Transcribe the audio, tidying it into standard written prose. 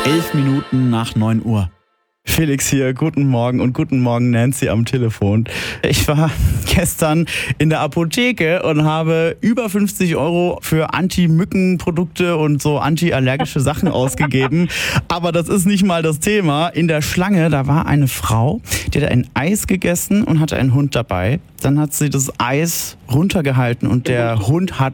11 Minuten nach 9 Uhr. Felix hier, guten Morgen und guten Morgen Nancy am Telefon. Ich war gestern in der Apotheke und habe über 50 € für Anti-Mücken-Produkte und so antiallergische Sachen ausgegeben. Aber das ist nicht mal das Thema. In der Schlange, da war eine Frau, die hat ein Eis gegessen und hatte einen Hund dabei. Dann hat sie das Eis runtergehalten und der Hund hat